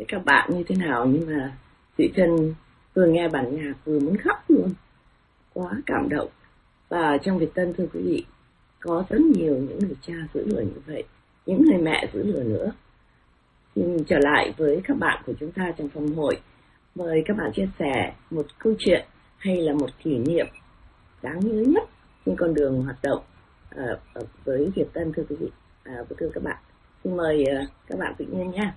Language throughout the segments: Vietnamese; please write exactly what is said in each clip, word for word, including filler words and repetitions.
các bạn như thế nào, nhưng mà Thủy Trân vừa nghe bản nhạc vừa muốn khóc luôn, quá cảm động. Và trong Việt Tân, thưa quý vị, có rất nhiều những người cha giữ lửa như vậy, những người mẹ giữ lửa nữa. Xin trở lại với các bạn của chúng ta trong phòng hội, mời các bạn chia sẻ một câu chuyện hay là một kỷ niệm đáng nhớ nhất trên con đường hoạt động uh, với Việt Tân, thưa quý vị, uh, thưa các bạn. Xin mời uh, các bạn tự nhiên nha.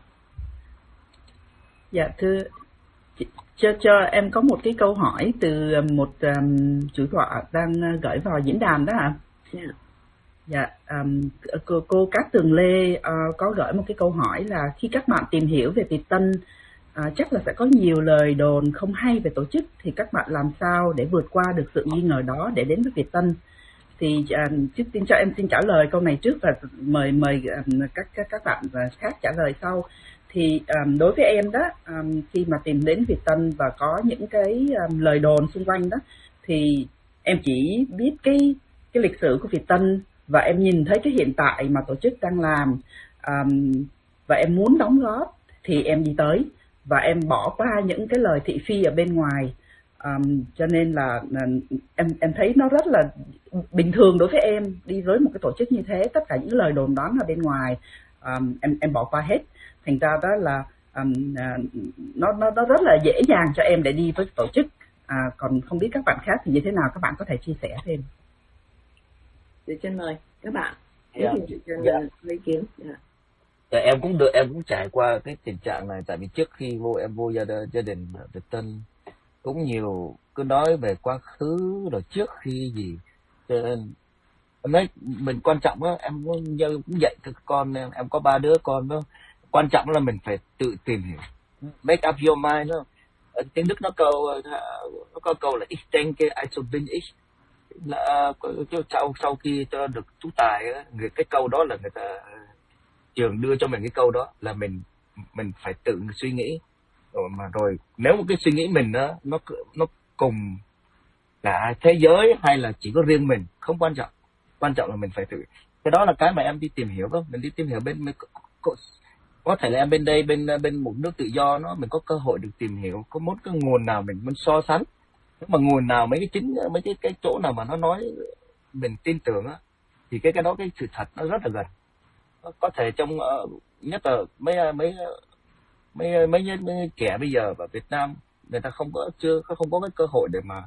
Dạ thưa, cho cho em có một cái câu hỏi từ một um, chủ tọa đang gửi vào diễn đàn đó ạ. Yeah. Dạ, um, cô, cô Cát Tường Lê uh, có gửi một cái câu hỏi là khi các bạn tìm hiểu về Việt Tân, uh, chắc là sẽ có nhiều lời đồn không hay về tổ chức, thì các bạn làm sao để vượt qua được sự nghi ngờ đó để đến với Việt Tân? Thì uh, trước tiên cho em xin trả lời câu này trước và mời mời um, các, các các bạn khác trả lời sau. Thì um, đối với em đó, um, khi mà tìm đến Việt Tân và có những cái um, lời đồn xung quanh đó, thì em chỉ biết cái cái lịch sử của Việt Tân và em nhìn thấy cái hiện tại mà tổ chức đang làm, um, và em muốn đóng góp thì em đi tới, và em bỏ qua những cái lời thị phi ở bên ngoài. Um, cho nên là uh, em em thấy nó rất là bình thường đối với em đi với một cái tổ chức như thế. Tất cả những lời đồn đoán ở bên ngoài um, em em bỏ qua hết. Thành ra đó là um, uh, nó nó nó rất là dễ dàng cho em để đi với tổ chức. À, còn không biết các bạn khác thì như thế nào, các bạn có thể chia sẻ thêm. Để chân mời các bạn. Dạ. Dạ. Lấy kiến. Dạ. Dạ, em cũng được em cũng trải qua cái tình trạng này, tại vì trước khi vô em vô gia, gia đình Việt Tân cũng nhiều cứ nói về quá khứ rồi trước khi gì, cho nên em nói mình quan trọng á, em cũng cũng dạy cho con em em có ba đứa con đó, quan trọng là mình phải tự tìm hiểu, make up your mind đó. Ở tiếng Đức nó câu nó có câu là ich denke also bin ich, là sau sau khi cho được tú tài á, người cái câu đó là người ta trường đưa cho mình cái câu đó là mình mình phải tự suy nghĩ rồi mà rồi nếu một cái suy nghĩ mình đó, nó nó cùng cả thế giới hay là chỉ có riêng mình không quan trọng, quan trọng là mình phải tự, cái đó là cái mà em đi tìm hiểu đó. Mình đi tìm hiểu bên có, có thể là em bên đây bên bên một nước tự do nó mình có cơ hội được tìm hiểu có một cái nguồn nào mình muốn so sánh, nếu mà nguồn nào mấy cái chính mấy cái cái chỗ nào mà nó nói mình tin tưởng á, thì cái cái đó cái sự thật nó rất là gần. Có thể trong uh, nhất là mấy mấy mấy mấy, mấy, mấy kẻ bây giờ ở Việt Nam người ta không có chưa không có cái cơ hội để mà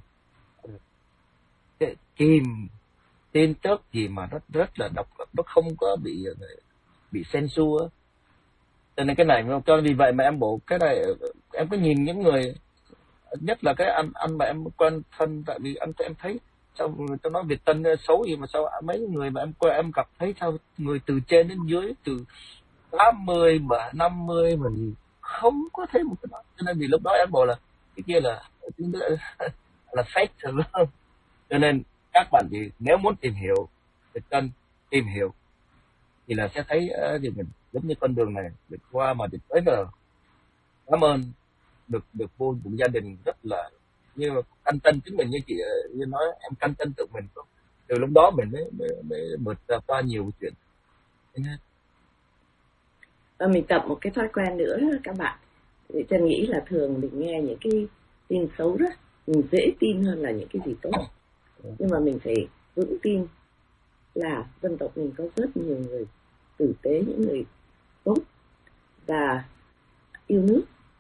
tìm tin tức gì mà rất rất là độc, nó không có bị bị censure, cho nên cái này cho vì vậy mà em bộ cái này em có nhìn những người, nhất là cái anh anh mà em quen thân, tại vì anh em thấy sao người ta nói Việt Tân xấu gì mà sao mấy người mà em quen em gặp thấy sao người từ trên đến dưới từ tám mươi và năm mươi mình không có thấy một cái đó, cho nên vì lúc đó em bảo là cái kia là là fake rồi không. Cho nên các bạn thì nếu muốn tìm hiểu Việt Tân, tìm hiểu thì là sẽ thấy uh, thì mình giống như con đường này vượt qua mà thì tới giờ cảm ơn được được vô cùng gia đình rất là như căn tân chính mình, như chị như nói em căn tân tự mình, từ lúc đó mình mới mới, mới vượt ra qua nhiều chuyện. Và mình tập một cái thói quen nữa các bạn. Thì Trân nghĩ là thường mình nghe những cái tin xấu đó mình dễ tin hơn là những cái gì tốt, nhưng mà mình phải vững tin là dân tộc mình có rất nhiều người tử tế, những người tốt và yêu nước.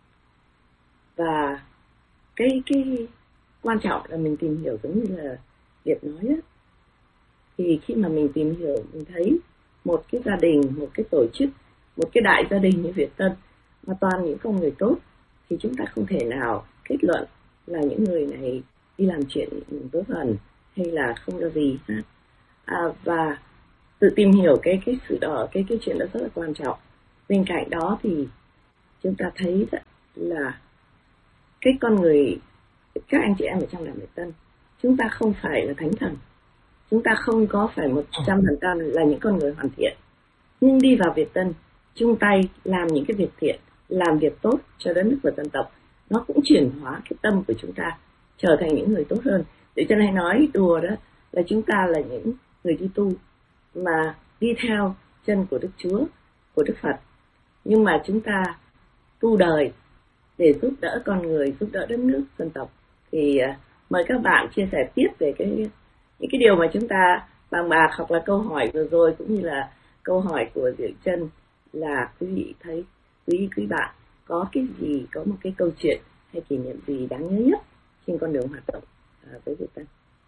Và cái cái quan trọng là mình tìm hiểu, giống như là Việt nói á, thì khi mà mình tìm hiểu mình thấy một cái gia đình, một cái tổ chức, một cái đại gia đình như Việt Tân mà toàn những con người tốt, thì chúng ta không thể nào kết luận là những người này đi làm chuyện vớ vẩn hay là không có gì ha. À, và tự tìm hiểu cái cái sự đó, cái cái chuyện đó rất là quan trọng. Bên cạnh đó thì chúng ta thấy là cái con người, các anh chị em ở trong đảng Việt Tân, chúng ta không phải là thánh thần, chúng ta không có phải một trăm phần trăm là những con người hoàn thiện, nhưng đi vào Việt Tân chung tay làm những cái việc thiện, làm việc tốt cho đất nước và dân tộc, nó cũng chuyển hóa cái tâm của chúng ta trở thành những người tốt hơn. Để cho nên nói đùa đó là chúng ta là những người đi tu mà đi theo chân của Đức Chúa, của Đức Phật, nhưng mà chúng ta tu đời để giúp đỡ con người, giúp đỡ đất nước, dân tộc. Thì uh, mời các bạn chia sẻ tiếp về cái những cái điều mà chúng ta bàn bạc, hoặc là câu hỏi vừa rồi cũng như là câu hỏi của Diệu Trân, là quý vị thấy, quý quý bạn có cái gì, có một cái câu chuyện hay kỷ niệm gì đáng nhớ nhất trên con đường hoạt động uh, với Việt Tân.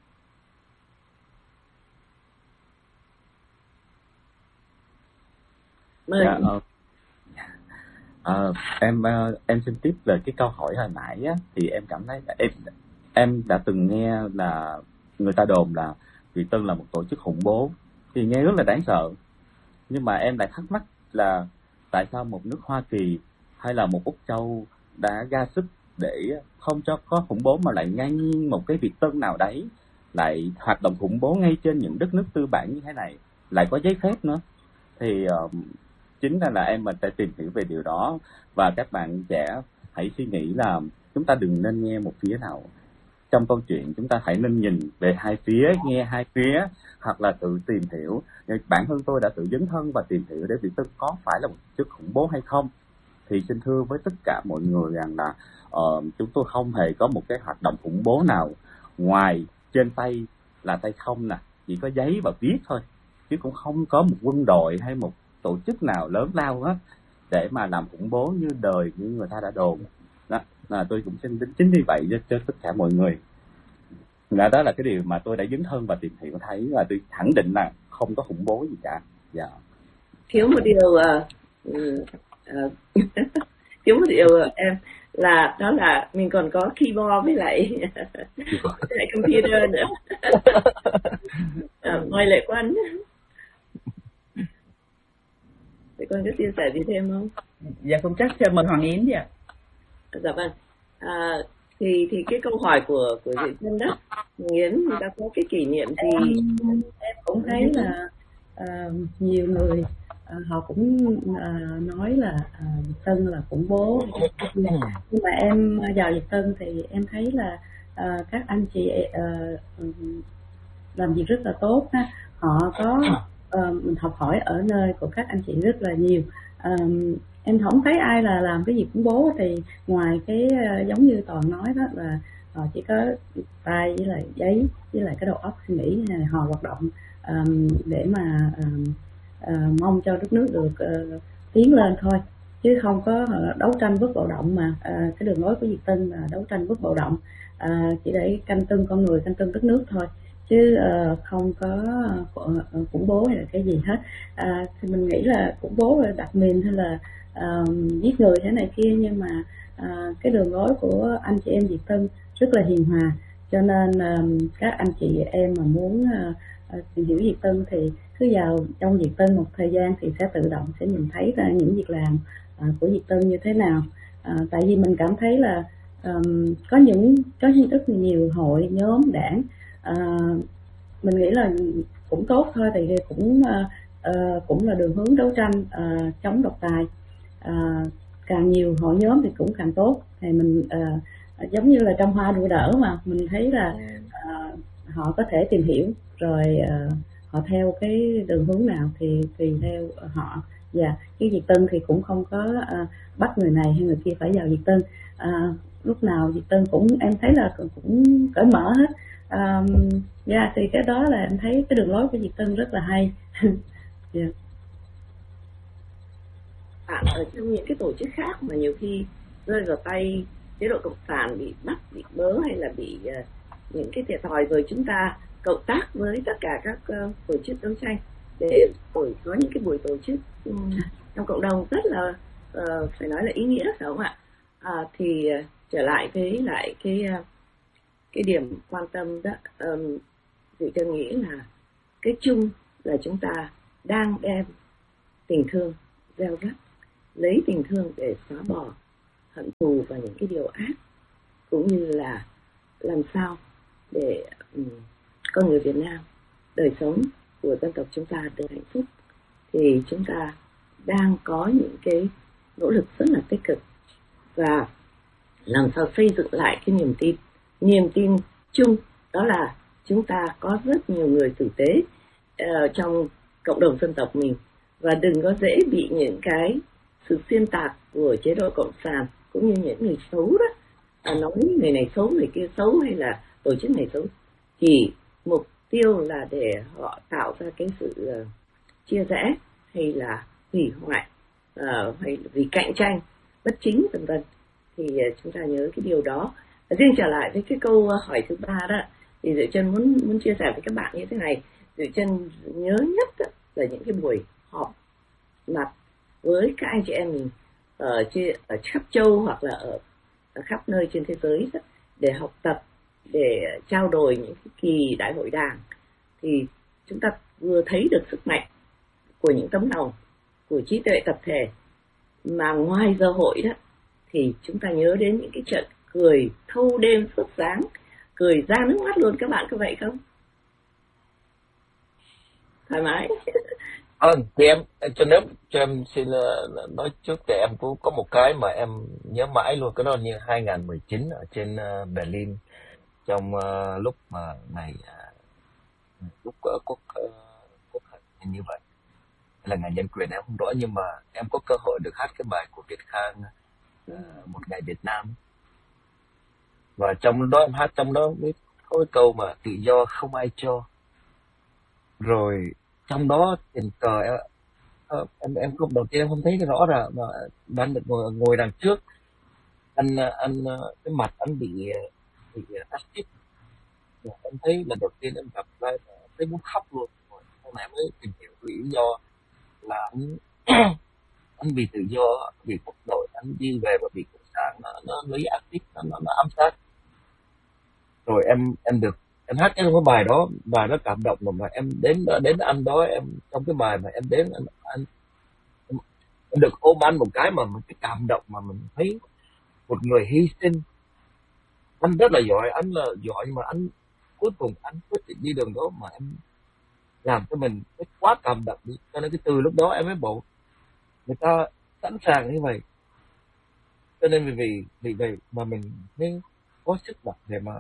Mời. Dạ, uh, uh, em uh, em xin tiếp về cái câu hỏi hồi nãy á, thì em cảm thấy em em đã từng nghe là người ta đồn là Việt Tân là một tổ chức khủng bố, thì nghe rất là đáng sợ. Nhưng mà em lại thắc mắc là tại sao một nước Hoa Kỳ hay là một Úc Châu đã ra sức để không cho có khủng bố, mà lại ngang nhiên một cái Việt Tân nào đấy lại hoạt động khủng bố ngay trên những đất nước tư bản như thế này, lại có giấy phép nữa. Thì uh, chính ra là em mình phải tìm hiểu về điều đó, và các bạn trẻ hãy suy nghĩ là chúng ta đừng nên nghe một phía nào trong câu chuyện, chúng ta hãy nên nhìn về hai phía, nghe hai phía, hoặc là tự tìm hiểu. Bản thân tôi đã tự dấn thân và tìm hiểu để Việt Tân có phải là một tổ chức khủng bố hay không. Thì xin thưa với tất cả mọi người rằng là uh, chúng tôi không hề có một cái hoạt động khủng bố nào ngoài trên tay là tay không nè, chỉ có giấy và viết thôi, chứ cũng không có một quân đội hay một tổ chức nào lớn lao hết để mà làm khủng bố như đời như người ta đã đồn. Đó là tôi cũng xin đính chính vì vậy cho, cho tất cả mọi người. Là đó là cái điều mà tôi đã dấn thân và tìm hiểu thấy, và tôi khẳng định là không có khủng bố gì cả. Dạ. Thiếu một điều uh, uh, thiếu một điều uh, em là đó là mình còn có keyboard với lại với lại computer nữa. uh, mời Lệ Quân. Lệ Quân có chia sẻ gì thêm không? Dạ không chắc, cho mời Hoàng Yến đi ạ. Dạ vâng. À, thì thì cái câu hỏi của của Diệu Trân đó, Hoàng Yến, người ta có cái kỷ niệm gì? Em, em cũng thấy là uh, nhiều người uh, họ cũng uh, nói là uh, Việt Tân là khủng bố, nhưng mà em vào Việt Tân thì em thấy là uh, các anh chị uh, làm việc rất là tốt ha. Họ có uh, mình học hỏi ở nơi của các anh chị rất là nhiều. Uh, em không thấy ai là làm cái gì khủng bố, thì ngoài cái uh, giống như Toàn nói đó là họ chỉ có tay với lại giấy với lại cái đầu óc suy nghĩ này, họ hoạt động um, để mà um, uh, mong cho đất nước được uh, tiến lên thôi, chứ không có uh, đấu tranh bất bạo động. Mà uh, cái đường lối của Việt Tân là đấu tranh bất bạo động, uh, chỉ để canh tân con người, canh tân đất nước thôi, chứ uh, không có uh, khủng bố hay là cái gì hết. Uh, thì mình nghĩ là khủng bố là đặt mình hay là uh, giết người thế này kia, nhưng mà uh, cái đường lối của anh chị em Việt Tân rất là hiền hòa, cho nên uh, các anh chị em mà muốn uh, uh, tìm hiểu Việt Tân thì cứ vào trong Việt Tân một thời gian thì sẽ tự động sẽ nhìn thấy ra những việc làm uh, của Việt Tân như thế nào. Uh, tại vì mình cảm thấy là um, có những có rất nhiều hội nhóm đảng, uh, mình nghĩ là cũng tốt thôi, thì cũng uh, uh, cũng là đường hướng đấu tranh uh, chống độc tài. Uh, càng nhiều hội nhóm thì cũng càng tốt. Thì mình uh, giống như là trong hoa đua đỡ mà mình thấy là uh, họ có thể tìm hiểu rồi uh, họ theo cái đường hướng nào thì tùy theo họ. Và yeah, cái Việt Tân thì cũng không có uh, bắt người này hay người kia phải vào Việt Tân. Uh, lúc nào Việt Tân cũng em thấy là cũng cởi mở hết. Um, yeah, thì cái đó là em thấy cái đường lối của Việt Tân rất là hay. Yeah. À, ở trong những cái tổ chức khác mà nhiều khi rơi vào tay chế độ cộng sản, bị bắt, bị bớ hay là bị uh, những cái thiệt thòi, rồi chúng ta cộng tác với tất cả các uh, tổ chức đấu tranh để tổ có những cái buổi tổ chức um, trong cộng đồng rất là uh, phải nói là ý nghĩa, phải không ạ? À, thì uh, trở lại với lại cái uh, cái điểm quan tâm đó, um, Diệu Trân nghĩ là cái chung là chúng ta đang đem tình thương gieo rắc, lấy tình thương để xóa bỏ hận thù và những cái điều ác, cũng như là làm sao để um, con người Việt Nam, đời sống của dân tộc chúng ta được hạnh phúc. Thì chúng ta đang có những cái nỗ lực rất là tích cực, và làm sao xây dựng lại cái niềm tin niềm tin chung, đó là chúng ta có rất nhiều người tử tế uh, trong cộng đồng dân tộc mình, và đừng có dễ bị những cái sự xuyên tạc của chế độ cộng sản cũng như những người xấu đó, à, nói người này xấu người kia xấu hay là tổ chức này xấu, chỉ mục tiêu là để họ tạo ra cái sự uh, chia rẽ hay là hủy hoại, uh, hay là vì cạnh tranh bất chính vân vân. Thì uh, chúng ta nhớ cái điều đó. Riêng trở lại với cái câu hỏi thứ ba đó, thì Diệu Chân muốn muốn chia sẻ với các bạn như thế này. Diệu Chân nhớ nhất đó, là những cái buổi họp mặt với các anh chị em mình ở trên ở khắp châu hoặc là ở, ở khắp nơi trên thế giới đó, để học tập, để trao đổi những cái kỳ đại hội đảng, thì chúng ta vừa thấy được sức mạnh của những tấm lòng của trí tuệ tập thể, mà ngoài giờ hội đó thì chúng ta nhớ đến những cái trận cười thâu đêm suốt sáng, cười ra nước mắt luôn. Các bạn có vậy không? Thoải mái. Ờ, thì em cho nếu cho em xin uh, nói trước, thì em cũng có một cái mà em nhớ mãi luôn. Cái đó như hai không một chín ở trên uh, Berlin, trong uh, lúc mà ngày uh, lúc uh, quốc uh, quốc hành như vậy là ngày nhân quyền, em không rõ, nhưng mà em có cơ hội được hát cái bài của Việt Khang, uh, Một Ngày Việt Nam. Và trong đó em hát, trong đó với có cái câu mà tự do không ai cho. Rồi trong đó tình cờ em em em lúc đầu tiên em không thấy cái rõ ràng, mà bạn được ngồi, ngồi đằng trước, anh anh cái mặt anh bị bị acid. Em thấy lần đầu tiên em gặp lại thấy muốn khóc luôn. Sau này mới tìm hiểu lý do là anh anh bị tự do, bị quốc đội, anh đi về và bị cộng sản nó nó lấy acid, nó, nó nó ám sát. Rồi em em được em hát cái bài đó, bài nó cảm động, mà em đến đến anh đó, em trong cái bài mà em đến anh, anh em, em được ôm anh một cái, mà mình cái cảm động mà mình thấy một người hy sinh. Anh rất là giỏi, anh là giỏi, nhưng mà anh cuối cùng anh quyết định đi đường đó mà em làm cho mình cái quá cảm động đi. Cho nên cái từ lúc đó em mới bảo người ta sẵn sàng như vậy. Cho nên vì vì vì vậy mà mình mới có sức mạnh để mà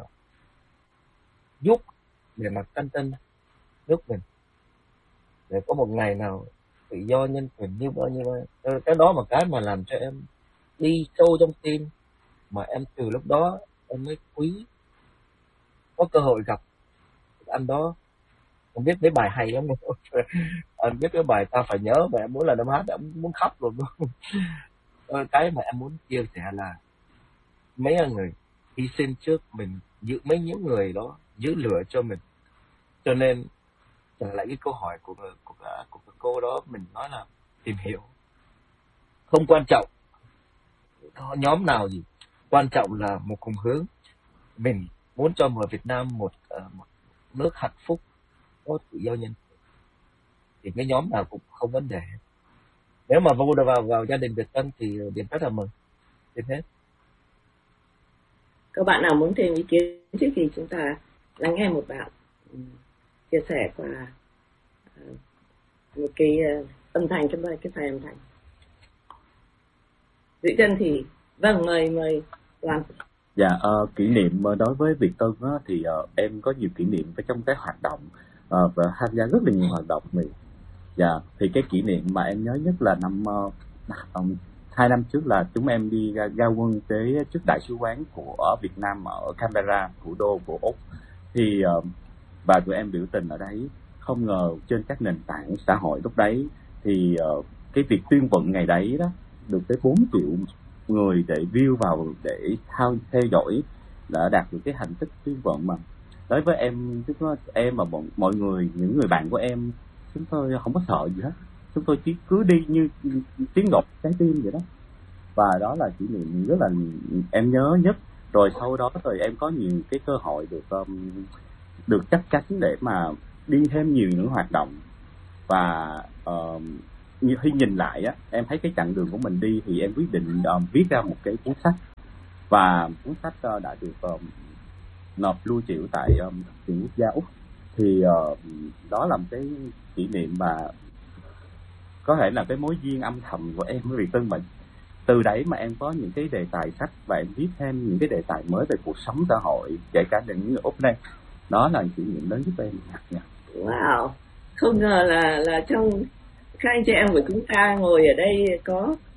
giúp, để mà canh tân nước mình, để có một ngày nào tự do nhân quyền như bao nhiêu bao. Cái đó mà cái mà làm cho em đi sâu trong tim, mà em từ lúc đó em mới quý, có cơ hội gặp anh đó. Không biết cái bài hay lắm không? Anh biết cái bài Ta Phải Nhớ, mà em muốn là em hát em muốn khóc rồi luôn. Cái mà em muốn chia sẻ là mấy người hy sinh trước mình, giữ mấy những người đó giữ lửa cho mình. Cho nên trở lại cái câu hỏi của của, của, của, của cô đó, mình nói là tìm hiểu không quan trọng nhóm nào gì, quan trọng là một cùng hướng. Mình muốn cho người Việt Nam một, uh, một nước hạnh phúc, có tự do nhân quyền, thì cái nhóm nào cũng không vấn đề. Nếu mà vô vào vào gia đình Việt Tân thì Điền rất là mừng. Đến hết. Các bạn nào muốn thêm ý kiến trước khi chúng ta lắng nghe một bạn chia sẻ qua một cái âm thanh, cái cái file âm thanh. Diệu Chân thì vâng, mời mời Toàn. Dạ, uh, kỷ niệm đối với Việt Tân á, thì uh, em có nhiều kỷ niệm ở trong cái hoạt động uh, và tham gia rất là nhiều hoạt động mình. Dạ, thì cái kỷ niệm mà em nhớ nhất là năm uh, um, hai năm trước là chúng em đi ra, ra quân tới trước đại sứ quán của Việt Nam ở Canberra, thủ đô của Úc. Thì uh, và tụi em biểu tình ở đấy. Không ngờ trên các nền tảng xã hội lúc đấy thì uh, cái việc tuyên vận ngày đấy đó được tới bốn triệu người để view vào, để theo theo dõi, đã đạt được cái thành tích tuyên vận. Mà đối với em, tức là em và bọn, mọi người, những người bạn của em, chúng tôi không có sợ gì hết, chúng tôi chỉ cứ đi như tiếng ngọc trái tim vậy đó. Và đó là kỷ niệm rất là em nhớ nhất. Rồi sau đó rồi em có nhiều cái cơ hội được um, được chắc chắn để mà đi thêm nhiều những hoạt động. Và uh, như khi nhìn lại á, em thấy cái chặng đường của mình đi thì em quyết định um, viết ra một cái cuốn sách. Và cuốn sách uh, đã được um, nộp lưu trữ tại um, trường quốc gia Úc. Thì uh, đó là một cái kỷ niệm mà có thể là cái mối duyên âm thầm của em với Việt Tân. Mà từ đấy mà em có những cái đề tài sách và em viết thêm những cái đề tài mới về cuộc sống xã hội, kể cả những người Úc đây. Đó là kỷ niệm lớn giúp em. Wow, không ngờ là là trong các anh chị em của chúng ta ngồi ở đây có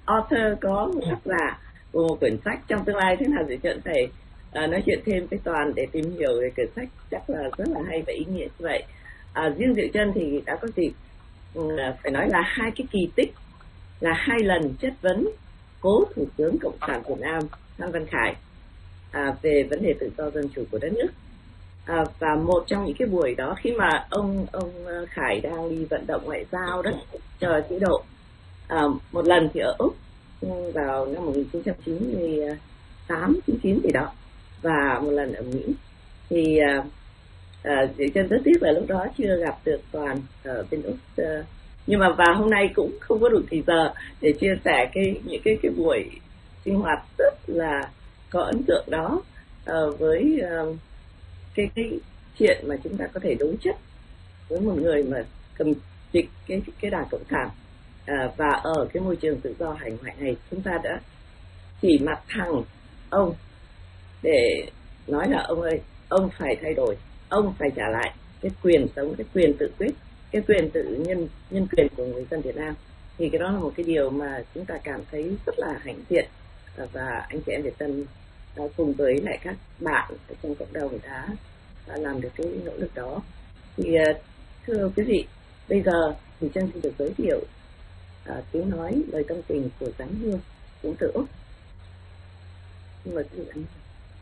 author, có một tác giả của một quyển sách. Trong tương lai thế nào thì chuyện phải uh, nói chuyện thêm với Toàn để tìm hiểu về quyển sách, chắc là rất là hay và ý nghĩa như vậy. Uh, riêng Diệu Trân thì đã có dịp uh, phải nói là hai cái kỳ tích, là hai lần chất vấn cố Thủ tướng Cộng sản Việt Nam Phan Văn Khải à, về vấn đề tự do dân chủ của đất nước. À, và một trong những cái buổi đó, khi mà ông ông Khải đang đi vận động ngoại giao đó cho chế độ, à, một lần thì ở Úc vào năm một nghìn chín trăm chín mươi tám chín mươi chín gì đó, và một lần ở Mỹ, thì à, à, Trân rất tiếc là lúc đó chưa gặp được Toàn ở bên Úc. À, nhưng mà vào hôm nay cũng không có đủ thời giờ để chia sẻ cái những cái cái buổi sinh hoạt rất là có ấn tượng đó uh, với uh, cái cái chuyện mà chúng ta có thể đối chất với một người mà cầm trịch cái cái đảng Cộng sản, uh, và ở cái môi trường tự do hành ngoại này chúng ta đã chỉ mặt thẳng ông để nói là ông ơi, ông phải thay đổi, ông phải trả lại cái quyền sống, cái quyền tự quyết, cái quyền tự nhân nhân quyền của người dân Việt Nam. Thì cái đó là một cái điều mà chúng ta cảm thấy rất là hãnh diện, và anh chị em Việt Tân cùng với lại các bạn ở trong cộng đồng người ta đã làm được cái nỗ lực đó. Thì thưa quý vị, bây giờ thì Trân xin được giới thiệu uh, tiếng nói lời tâm tình của Giáng Hương cũng từ Úc. Xin mời quý vị.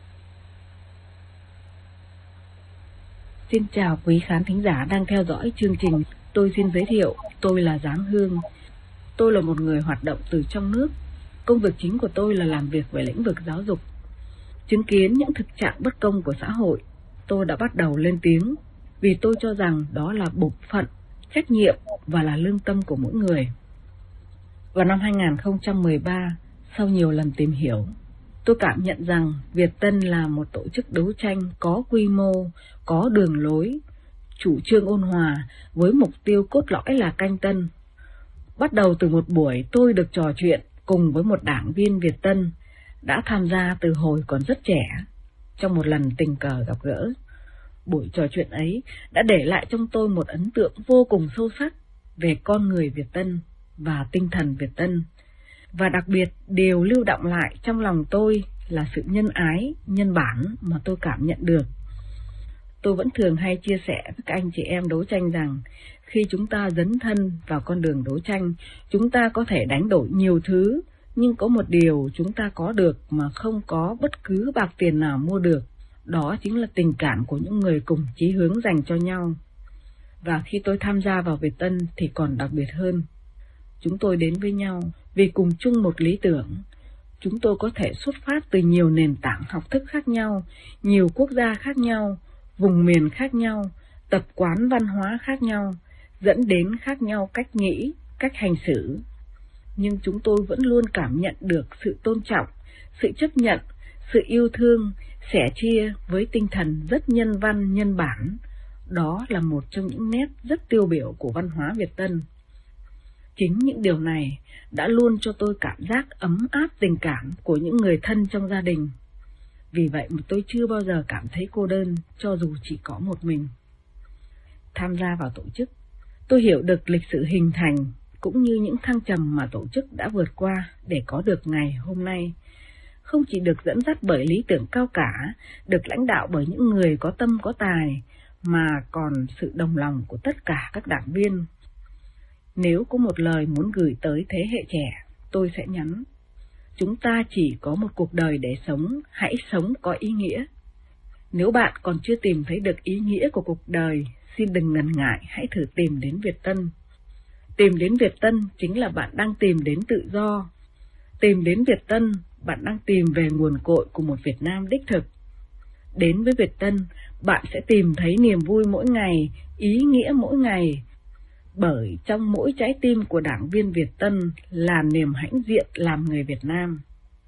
Xin chào quý khán thính giả đang theo dõi chương trình. Tôi xin giới thiệu, tôi là Giáng Hương. Tôi là một người hoạt động từ trong nước. Công việc chính của tôi là làm việc về lĩnh vực giáo dục. Chứng kiến những thực trạng bất công của xã hội, tôi đã bắt đầu lên tiếng, vì tôi cho rằng đó là bổn phận, trách nhiệm và là lương tâm của mỗi người. Vào năm hai nghìn không trăm mười ba, sau nhiều lần tìm hiểu, tôi cảm nhận rằng Việt Tân là một tổ chức đấu tranh có quy mô, có đường lối, chủ trương ôn hòa với mục tiêu cốt lõi là canh Tân. Bắt đầu từ một buổi tôi được trò chuyện cùng với một đảng viên Việt Tân đã tham gia từ hồi còn rất trẻ, trong một lần tình cờ gặp gỡ. Buổi trò chuyện ấy đã để lại trong tôi một ấn tượng vô cùng sâu sắc về con người Việt Tân và tinh thần Việt Tân. Và đặc biệt, điều lưu đọng lại trong lòng tôi là sự nhân ái, nhân bản mà tôi cảm nhận được. Tôi vẫn thường hay chia sẻ với các anh chị em đấu tranh rằng, khi chúng ta dấn thân vào con đường đấu tranh, chúng ta có thể đánh đổi nhiều thứ, nhưng có một điều chúng ta có được mà không có bất cứ bạc tiền nào mua được, đó chính là tình cảm của những người cùng chí hướng dành cho nhau. Và khi tôi tham gia vào Việt Tân thì còn đặc biệt hơn. Chúng tôi đến với nhau vì cùng chung một lý tưởng. Chúng tôi có thể xuất phát từ nhiều nền tảng học thức khác nhau, nhiều quốc gia khác nhau, vùng miền khác nhau, tập quán văn hóa khác nhau, dẫn đến khác nhau cách nghĩ, cách hành xử. Nhưng chúng tôi vẫn luôn cảm nhận được sự tôn trọng, sự chấp nhận, sự yêu thương, sẻ chia với tinh thần rất nhân văn, nhân bản. Đó là một trong những nét rất tiêu biểu của văn hóa Việt Tân. Chính những điều này đã luôn cho tôi cảm giác ấm áp tình cảm của những người thân trong gia đình. Vì vậy mà tôi chưa bao giờ cảm thấy cô đơn, cho dù chỉ có một mình. Tham gia vào tổ chức, tôi hiểu được lịch sử hình thành, cũng như những thăng trầm mà tổ chức đã vượt qua để có được ngày hôm nay. Không chỉ được dẫn dắt bởi lý tưởng cao cả, được lãnh đạo bởi những người có tâm có tài, mà còn sự đồng lòng của tất cả các đảng viên. Nếu có một lời muốn gửi tới thế hệ trẻ, tôi sẽ nhắn: chúng ta chỉ có một cuộc đời để sống, hãy sống có ý nghĩa. Nếu bạn còn chưa tìm thấy được ý nghĩa của cuộc đời, xin đừng ngần ngại, hãy thử tìm đến Việt Tân. Tìm đến Việt Tân chính là bạn đang tìm đến tự do. Tìm đến Việt Tân, bạn đang tìm về nguồn cội của một Việt Nam đích thực. Đến với Việt Tân, bạn sẽ tìm thấy niềm vui mỗi ngày, ý nghĩa mỗi ngày. Bởi trong mỗi trái tim của đảng viên Việt Tân là niềm hãnh diện làm người Việt Nam.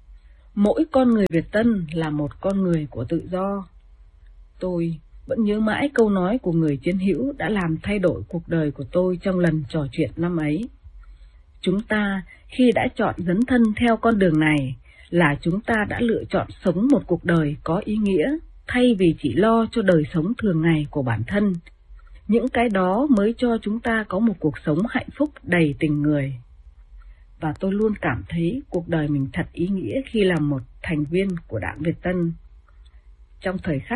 Mỗi con người Việt Tân là một con người của tự do. Tôi vẫn nhớ mãi câu nói của người chiến hữu đã làm thay đổi cuộc đời của tôi trong lần trò chuyện năm ấy. Chúng ta khi đã chọn dấn thân theo con đường này là chúng ta đã lựa chọn sống một cuộc đời có ý nghĩa, thay vì chỉ lo cho đời sống thường ngày của bản thân. Những cái đó mới cho chúng ta có một cuộc sống hạnh phúc đầy tình người. và tôi luôn cảm thấy cuộc đời mình thật ý nghĩa khi làm một thành viên của Đảng Việt Tân. Trong thời khắc